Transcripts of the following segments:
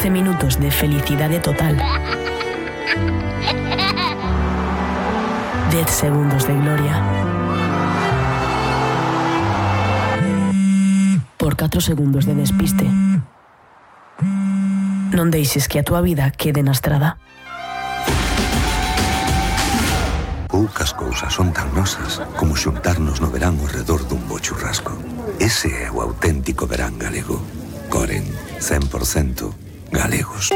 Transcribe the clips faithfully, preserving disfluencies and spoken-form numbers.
quince minutos de felicidade total. dez segundos de gloria. Por catro segundos de despiste. Non deixes que a túa vida quede na estrada. Poucas cousas son tan nosas como xuntarnos no verán ao redor dun bo churrasco. Ese é o auténtico verán galego. Coren, cen por cento galegos.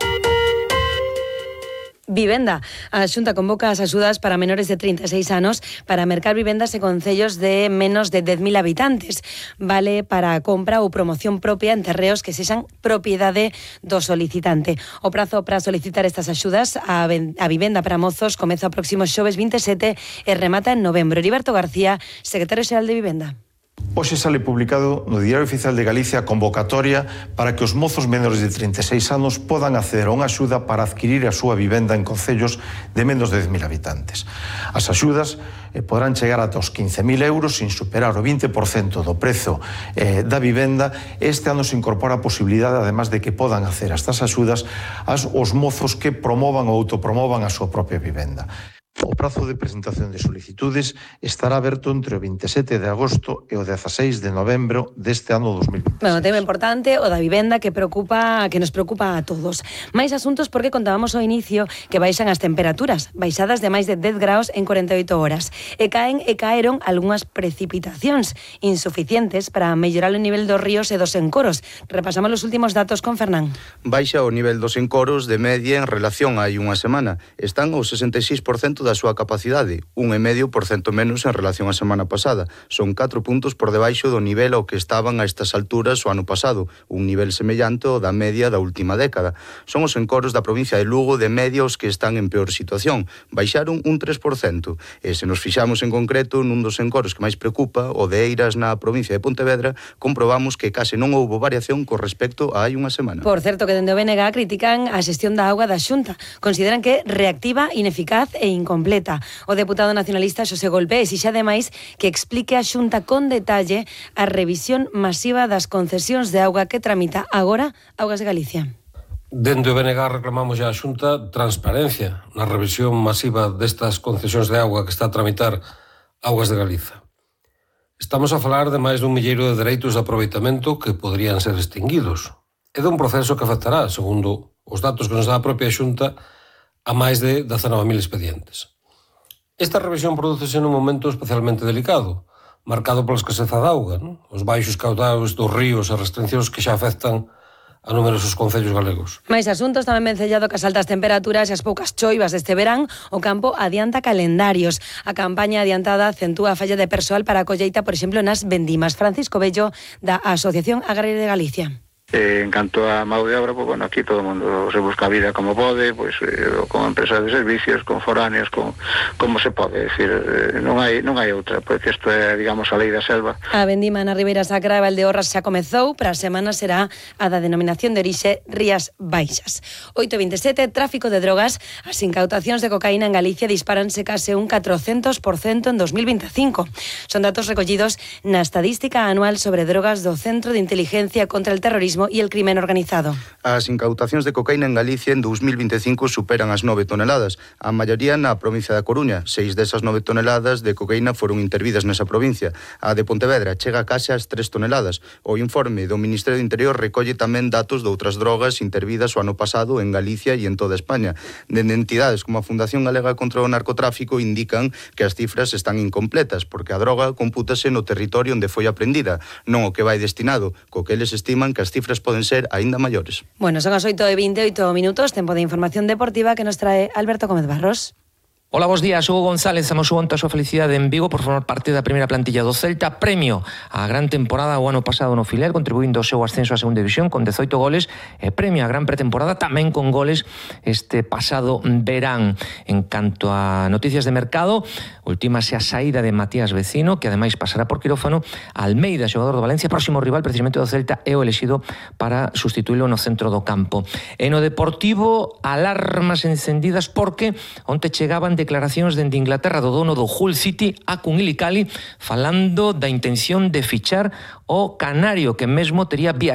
Vivenda. A Xunta convoca as axudas para menores de trinta e seis anos para mercar vivendas en concellos de menos de dez mil habitantes. Vale para a compra ou promoción propia en terreos que sexan propiedade do solicitante. O prazo para solicitar estas axudas a, a vivenda para mozos comeza o próximo xoves vinte e sete e remata en novembro. Heriberto García, secretario xeral de Vivenda. Hoxe sale publicado no Diario Oficial de Galicia a convocatoria para que os mozos menores de trinta e seis anos podan acceder a unha axuda para adquirir a súa vivenda en concellos de menos de dez mil habitantes. As axudas eh, podrán chegar ata os quince mil euros sin superar o vinte por cento do prezo eh, da vivenda. Este ano se incorpora a posibilidade, además de que podan acceder a estas axudas, as, os mozos que promovan ou autopromovan a súa propia vivenda. O prazo de presentación de solicitudes estará aberto entre o vinte e sete de agosto e o dezaseis de novembro deste ano dos mil vinte e seis. Bueno, tema importante, o da vivenda que preocupa, que nos preocupa a todos. Máis asuntos porque contábamos ao inicio que baixan as temperaturas, baixadas de máis de dez graus en corenta e oito horas. E caen e caeron algunhas precipitacións insuficientes para mellorar o nivel dos ríos e dos encoros. Repasamos os últimos datos con Fernán. Baixa o nivel dos encoros de media en relación a hai unha semana. Están ao sesenta e seis por cento da súa capacidade, un e medio por cento menos en relación á semana pasada. Son catro puntos por debaixo do nivel ao que estaban a estas alturas o ano pasado, un nivel semellante ao da media da última década. Son os encoros da provincia de Lugo de media os que están en peor situación, baixaron un tres por cento. E se nos fixamos en concreto nun dos encoros que máis preocupa, o de Eiras na provincia de Pontevedra, comprobamos que case non houbo variación con respecto a hai unha semana. Por certo, que dende o B N G critican a xestión da auga da Xunta. Consideran que reactiva, ineficaz e incompleta. O deputado nacionalista Xosé Golpe exixe ademais que explique a Xunta con detalle a revisión masiva das concesións de auga que tramita agora Augas de Galicia. Dende o B N G reclamamos a Xunta transparencia na revisión masiva destas concesións de auga que está a tramitar Augas de Galiza. Estamos a falar de máis dun milleiro de dereitos de aproveitamento que poderían ser extinguidos. É dun proceso que afectará, segundo os datos que nos dá a propia Xunta, a máis de dezanove mil expedientes. Esta revisión prodúcese nun momento especialmente delicado, marcado pola escaseza de auga, non? Os baixos caudais dos ríos e restriccións que xa afectan a numerosos concellos galegos. Mais asuntos tamén vencellado que as altas temperaturas e as poucas choivas deste verán, o campo adianta calendarios. A campaña adiantada acentúa a falla de persoal para a colleita, por exemplo, nas vendimas. Francisco Bello, da Asociación Agraria de Galicia. Eh, en canto a mão de obra, pues, bueno, aquí todo o mundo se busca a vida como pode, pues, eh, con empresas de servicios, con foráneos, con como se pode, decir, eh, non hai non hai outra, porque isto é, digamos, a lei da selva. A vendima na Ribeira Sacra e Valdeorras xa comezou, para a semana será a da denominación de orixe Rías Baixas. oito e vinte e sete, tráfico de drogas. As incautacións de cocaína en Galicia disparanse case un catrocentos por cento en dos mil vinte e cinco. Son datos recollidos na estadística anual sobre drogas do Centro de Inteligencia contra el Terrorismo e el crimen organizado. As incautacións de cocaína en Galicia en dos mil vinte e cinco superan as nove toneladas, a maioría na provincia da Coruña. Seis desas nove toneladas de cocaína foron intervidas nesa provincia. A de Pontevedra chega case ás tres toneladas. O informe do Ministerio do Interior recolle tamén datos de outras drogas intervidas o ano pasado en Galicia e en toda España. Dende entidades como a Fundación Galega contra o Narcotráfico indican que as cifras están incompletas, porque a droga compútase no territorio onde foi aprendida, non o que vai destinado, co que eles estiman que as cifras poden ser aínda maiores. Bueno, son as oito e vinte e oito minutos, tempo de información deportiva que nos trae Alberto Gómez Barros. Ola, bos días. Hugo González amosou onte a súa felicidade en Vigo por formar parte da primeira plantilla do Celta. Premio a gran temporada o ano pasado no Filer, contribuindo ao seu ascenso á segunda división con dezoito goles, e premio a gran pretemporada tamén con goles este pasado verán. En canto a noticias de mercado, ultímase a saída de Matías Vecino, que ademais pasará por quirófano. Almeida, xogador do Valencia, próximo rival precisamente do Celta, é o elexido para sustituílo no centro do campo. E no Deportivo, alarmas encendidas porque onte chegaban declaracións dende Inglaterra do dono do Hull City, Akun Ilikali, falando da intención de fichar o canario, que mesmo tería